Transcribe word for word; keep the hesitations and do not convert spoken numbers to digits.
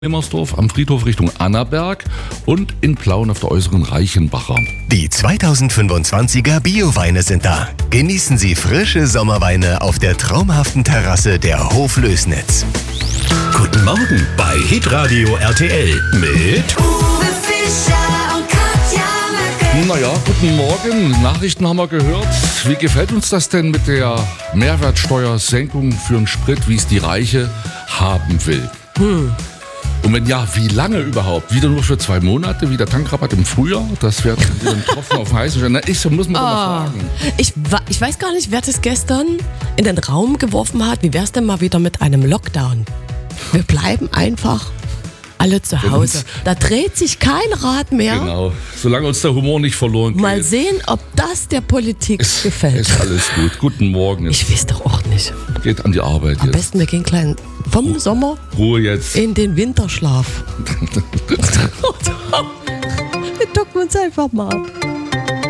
Wilmersdorf am Friedhof Richtung Annaberg und in Plauen auf der äußeren Reichenbacher. Die zweitausendfünfundzwanziger Bio-Weine sind da. Genießen Sie frische Sommerweine auf der traumhaften Terrasse der Hoflößnitz. Guten Morgen bei Hitradio R T L mit Uwe Fischer und Katja Möcke. Naja, guten Morgen. Nachrichten haben wir gehört. Wie gefällt uns das denn mit der Mehrwertsteuersenkung für den Sprit, wie es die Reiche haben will? Hm. Und wenn ja, wie lange überhaupt? Wieder nur für zwei Monate, wie der Tankrabatt im Frühjahr? Das wäre wieder ein Tropfen auf den heißen Stein. Na, ich muss man doch mal fragen. Ich, wa- ich weiß gar nicht, wer das gestern in den Raum geworfen hat. Wie wär's denn mal wieder mit einem Lockdown? Wir bleiben einfach alle zu Hause. Da dreht sich kein Rad mehr. Genau, solange uns der Humor nicht verloren geht. Mal sehen, ob das der Politik ist, gefällt. ist alles gut. Guten Morgen. Ich weiß doch auch nicht. Geht an die Arbeit Am jetzt. besten, wir gehen klein vom Sommer Ruhe jetzt. in den Winterschlaf. Wir docken uns einfach mal ab.